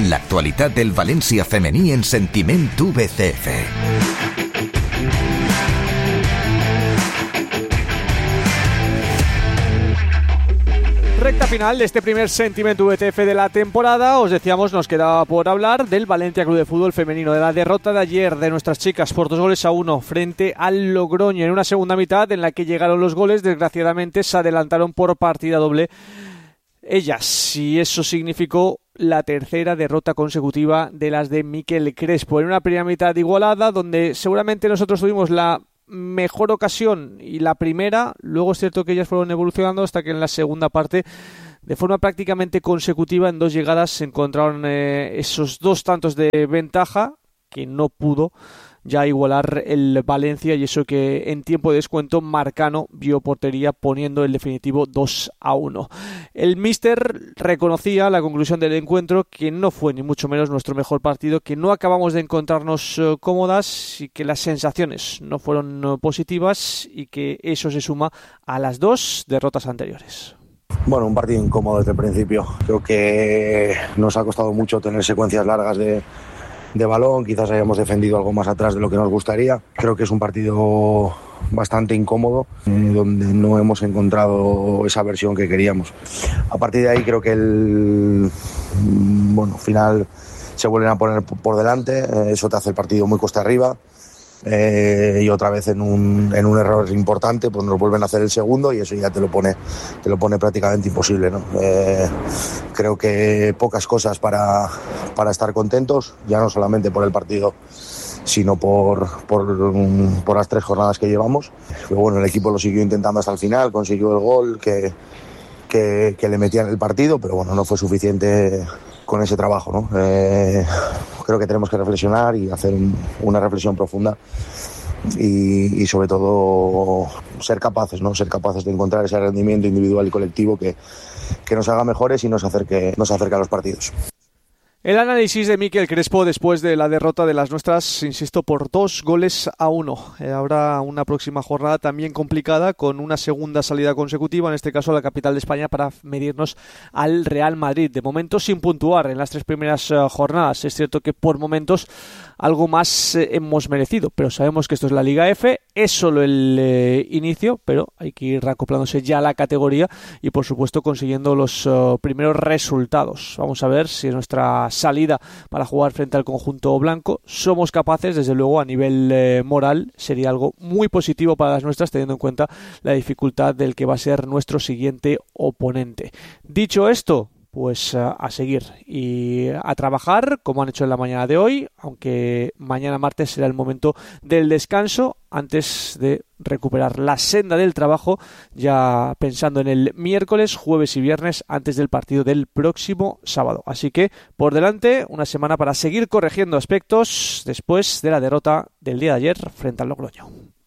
L'actualitat del València femení en Sentiment VCF. Recta final de este primer Sentiment VTF de la temporada. Os decíamos, nos quedaba por hablar del Valencia Club de Fútbol Femenino, de la derrota de ayer de nuestras chicas por 2-1 frente al Logroño, en una segunda mitad en la que llegaron los goles. Desgraciadamente se adelantaron por partida doble ellas, y eso significó la tercera derrota consecutiva de las de Miquel Crespo, en una primera mitad igualada donde seguramente nosotros tuvimos la mejor ocasión y la primera. Luego es cierto que ellas fueron evolucionando hasta que en la segunda parte, de forma prácticamente consecutiva, en dos llegadas se encontraron esos dos tantos de ventaja que no pudo ya igualar el Valencia, y eso que en tiempo de descuento Marcano vio portería poniendo el definitivo 2-1. El míster reconocía a la conclusión del encuentro que no fue ni mucho menos nuestro mejor partido, que no acabamos de encontrarnos cómodas y que las sensaciones no fueron positivas, y que eso se suma a las dos derrotas anteriores. Bueno, un partido incómodo desde el principio. Creo que nos ha costado mucho tener secuencias largas de balón, quizás hayamos defendido algo más atrás de lo que nos gustaría. Creo que es un partido bastante incómodo, donde no hemos encontrado esa versión que queríamos. A partir de ahí creo que el final se vuelven a poner por delante, eso te hace el partido muy cuesta arriba. Y otra vez en un error importante pues nos vuelven a hacer el segundo, y eso ya te lo pone prácticamente imposible, ¿no? Creo que pocas cosas para estar contentos, ya no solamente por el partido sino por las 3 jornadas que llevamos. Pero bueno, el equipo lo siguió intentando hasta el final, consiguió el gol que le metían el partido, pero bueno, no fue suficiente con ese trabajo, ¿no? Creo que tenemos que reflexionar y hacer una reflexión profunda y sobre todo ser capaces de encontrar ese rendimiento individual y colectivo que nos haga mejores y nos acerque a los partidos. El análisis de Miquel Crespo después de la derrota de las nuestras, insisto, por 2-1. Habrá una próxima jornada también complicada, con una segunda salida consecutiva, en este caso a la capital de España, para medirnos al Real Madrid. De momento sin puntuar en las 3 primeras jornadas. Es cierto que por momentos algo más hemos merecido, pero sabemos que esto es la Liga F, es solo el inicio, pero hay que ir acoplándose ya a la categoría y por supuesto consiguiendo los primeros resultados. Vamos a ver si nuestra salida para jugar frente al conjunto blanco somos capaces. Desde luego, a nivel moral sería algo muy positivo para las nuestras, teniendo en cuenta la dificultad del que va a ser nuestro siguiente oponente. Dicho esto, pues a seguir y a trabajar como han hecho en la mañana de hoy, aunque mañana martes será el momento del descanso antes de recuperar la senda del trabajo, ya pensando en el miércoles, jueves y viernes antes del partido del próximo sábado. Así que por delante una semana para seguir corrigiendo aspectos después de la derrota del día de ayer frente al Logroño.